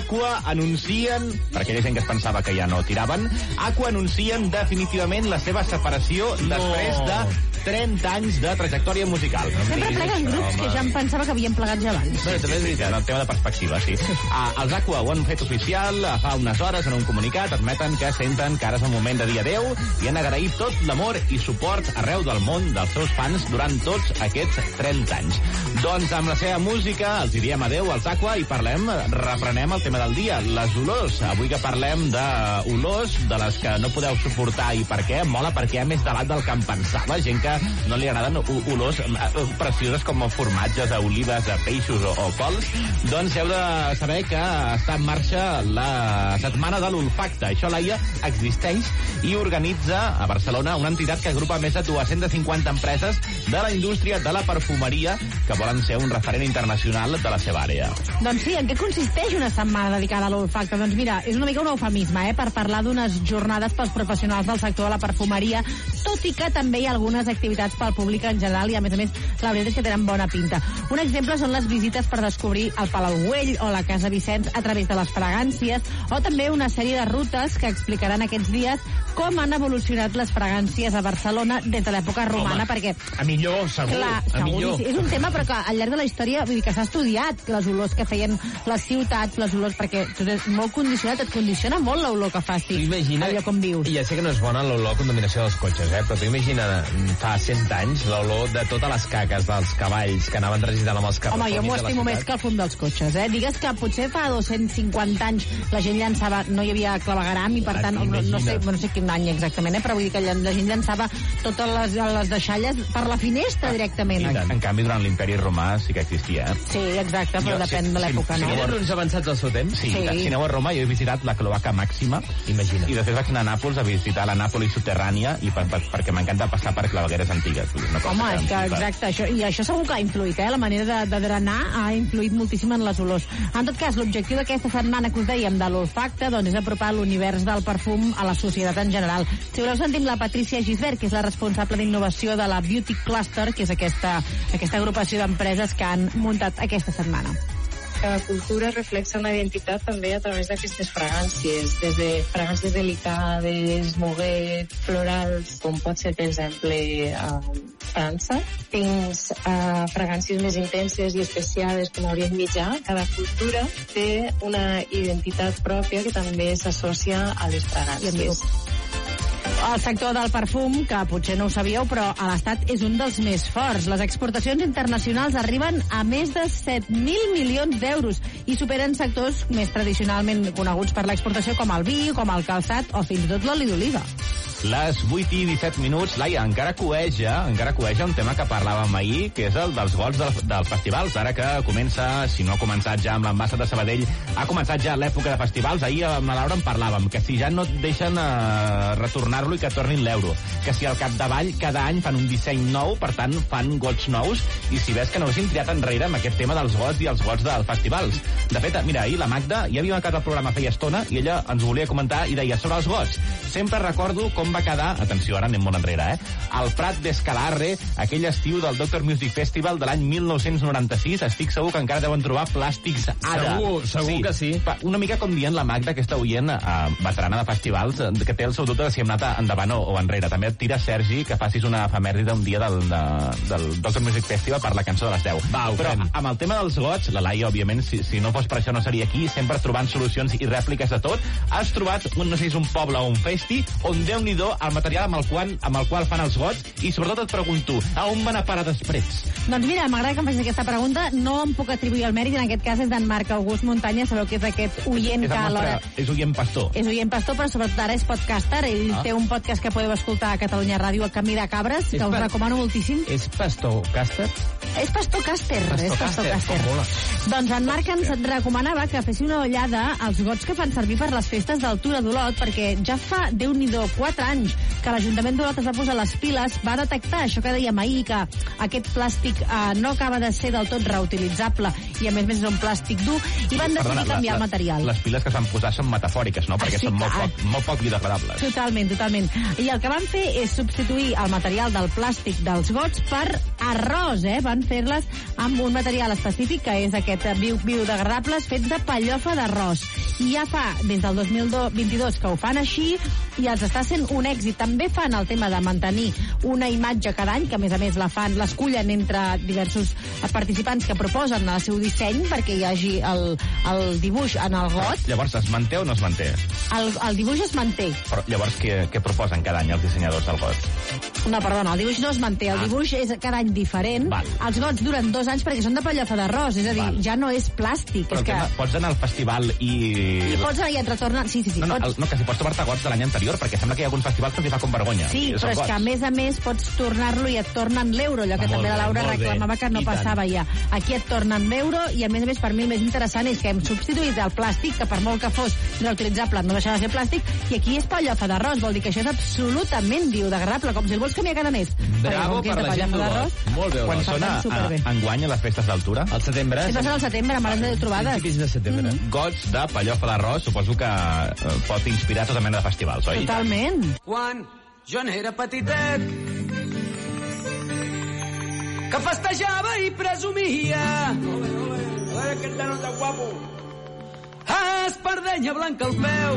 Aqua anuncien, per aquella gent que es pensava que ja no tiraven, Aqua anuncien definitivament la seva separació després de 30 anys de trajectòria musical. Sempre pleguen grups que ja em pensava que havien plegat ja abans. Bé, també és veritat, el tema de perspectiva, sí. Els Aqua ho han fet oficial fa unes hores en un comunicat, admeten que senten que ara és el moment de dir adeu i han agraït tot l'amor i suport arreu del món dels seus fans durant tots aquests 30 anys. Doncs amb la seva música els diem adeu als Aqua i reprenem el tema del dia, les olors. Avui que parlem d'olors de les que no podeu suportar i per què? Mola perquè hi ha més debat del que em pensava, gent que no li agraden olors precioses com formatges, olives, peixos o cols. Doncs heu de saber que està en marxa la setmana de l'olfacte. Això, Laia, existeix i organitza a Barcelona una entitat que agrupa més de 250 empreses de la indústria de la perfumeria que volen ser un referent internacional de la seva àrea. Doncs sí, en què consisteix una setmana dedicada a l'olfacte? Doncs mira, és una mica un eufemisme, per parlar d'unes jornades pels professionals del sector de la perfumeria, tot i que també hi ha algunes activitats pel públic en general i a més, la veritat és que tenen bona pinta. Un exemple són les visites per descobrir el Palau Güell o la Casa Vicenç a través de les fragàncies, o també una sèrie de rutes que explicaran aquests dies com han evolucionat les fragàncies a Barcelona des de l'època romana. Home, perquè a millor, segur. Clar, a millor. És un tema però que al llarg de la història vull dir que s'ha estudiat les olors que feien les ciutats, les olors, perquè tot és molt condicionat, et condiciona molt l'olor que faci allò com vius. Ja sé que no és bona l'olor a contaminació dels cotxes, però tu imagina fa 100 anys l'olor de totes les caques dels cavalls que anaven registrant amb els carrers. Home, jo m'ho estimo més que el fum dels cotxes, Digues que potser fa 250 anys la gent llançava, no hi havia clavegueram i per tant, no sé quin any exactament, però vull dir que la gent llançava totes les deixalles per la finestra directament. En canvi, durant l'imperi romà sí que existia, Sí, exacte, però depèn de l'època, no? Eren uns avançats al seu temps? Sí. Si aneu a Roma, jo he visitat la Cloaca Màxima, imagina. I després vaig anar a Nàpols a visitar la Nàpolis subterrània i perquè m'encanta passar per clavegueres antigues. Home, és que exacte, això segur que ha influït, la manera de drenar ha influït moltíssim en les olors. En tot cas, l'objectiu d'aquesta setmana que us dèiem de l'olfacte doncs és apropar l'univers del perfum a la societat en general. Si voleu sentim la Patricia Gisbert, que és la responsable d'innovació de la Beauty Cluster, que és aquesta agrupació d'empreses que han muntat aquesta setmana. Cada cultura reflexa una identitat també a través d'aquestes fragàncies, des de fragàncies delicades, moguet, florals, com pot ser, per exemple, a França, fins a fragàncies més intenses i especiades com a Orient Mitjà. Cada cultura té una identitat pròpia que també s'associa a les fragàncies. El sector del perfum, que potser no ho sabíeu, però a l'Estat és un dels més forts. Les exportacions internacionals arriben a més de 7.000 milions d'euros i superen sectors més tradicionalment coneguts per l'exportació com el vi, com el calçat o fins i tot l'oli d'oliva. Les 8 i 17 minuts, Laia, encara cueja un tema que parlàvem ahir, que és el dels gols dels festivals. Ara que comença, si no ha començat ja amb l'Ambassade de Sabadell, ha començat ja l'època de festivals. Ahir amb la Laura en parlàvem, que si ja no et deixen retornar-lo i que tornin l'euro, que si al capdavall cada any fan un disseny nou, per tant fan gots nous, i si ves que no haguessin triat enrere amb aquest tema dels gots i els gots dels festivals. De fet, mira, ahir la Magda ja havia acabat el programa feia estona i ella ens volia comentar i deia sobre els gots. Sempre recordo com va quedar, atenció, ara anem molt enrere, el Prat d'Escalarre, aquell estiu del Doctor Music Festival de l'any 1996. Estic segur que encara deuen trobar plàstics ara. Segur que sí. Una mica com dient la Magda, aquesta oient veterana de festivals, que té el seu dubte de si hem anat endavant o enrere. També et tira, Sergi, que facis una efemèride un dia del Doctor Music Festival per la cançó de les 10. Però amb el tema dels gots, la Laia, òbviament, si no fos per això no seria aquí, sempre trobant solucions i rèpliques de tot. Has trobat, no sé si és un poble o un festi, on Déu-n'hi-do el material amb el qual fan els gots, i sobretot et pregunto, a on van a parar després? Doncs mira, m'agrada que em facis aquesta pregunta. No em puc atribuir el mèrit, en aquest cas és d'en Marc August Muntanya. Sabeu que és aquest oient que alhora... És oient pastor. És oient pastor, però sobretot ara és podcaster. Ell té un podcast que podeu escoltar a Catalunya Ràdio, a Camí de Cabres, que us recomano moltíssim. És pastor-caster? És pastor-caster. Doncs en Marc ens recomanava que fessin una ullada als gots que fan servir per les festes del Tura d'Olot, perquè ja fa, Déu-n'hi-do, 4 anys que l'Ajuntament d'Olot es va posar les piles, va detectar això que dèiem ahir, que aquest plàstic no acaba de ser del tot reutilitzable i a més és un plàstic dur, i van decidir canviar el material. Les piles que s'han posat són metafòriques, no? Perquè són molt poc biodegradables. Totalment. I el que van fer és substituir el material del plàstic dels gots per arròs, Van fer-les amb un material específic que és aquest biodegradables fets de pellofa d'arròs. I ja fa des del 2022 que ho fan així i els està sent un èxit. També fan el tema de mantenir una imatge cada any, que a més l'escullen entre diversos participants que proposen el seu disseny perquè hi hagi el dibuix en el got. Llavors, es manté o no es manté? El dibuix es manté. Però llavors què proposen cada any els dissenyadors del got? No, perdona, el dibuix no es manté. El dibuix és cada any diferent. Val. Els gots duren 2 anys perquè són de pellofa d'arròs, és a dir, ja no és plàstic. Però pots anar al festival i... I pots anar i et retornen... Sí. No, que si pots trobar-te gots de l'any anterior, perquè sembla que hi ha alguns festivals que els hi fa com vergonya. Sí, però és que a més pots tornar-lo i et tornen l'euro, allò que també la Laura reclamava que no passava ja. Aquí et tornen l'euro i a més per mi el més interessant és que hem substituït el plàstic, que per molt que fos reutilitzable no deixava de ser plàstic, i aquí és pellofa d'arròs, vol dir que això és absolutament biodegradable, com si el vols canviar cada mes. Bravo per la gent d'Olot. Molt bé, quan sona enguany a les festes d'altura? Al setembre. Sí, passa al setembre, m'han de trobades. Principis de setembre. Gots de pellofa d'arròs, suposo que pot inspirar tota mena de festivals, oi? Totalment. Quan jo n'era petitet, que festejava i presumia. A veure, aquest nano tan guapo. Espardenya blanca al peu.